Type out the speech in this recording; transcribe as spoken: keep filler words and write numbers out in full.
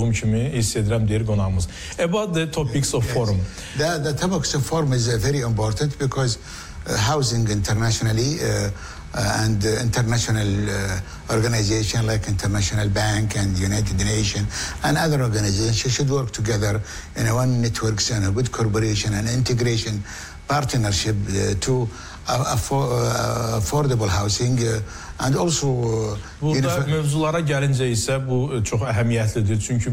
olduğum kimi hiss edirəm, deyir qonağımız. About the topics of forum. The, the topics of forum is uh, very important because uh, housing internationally uh, uh, and uh, international uh, organizations like International Bank and United Nations and other organizations should work together in a one networks and a good corporation and integration partnership uh, to uh, afford, uh, affordable housing uh, and also uh, Burada mövzulara gəlincə isə bu çox əhəmiyyətlidir. Çünki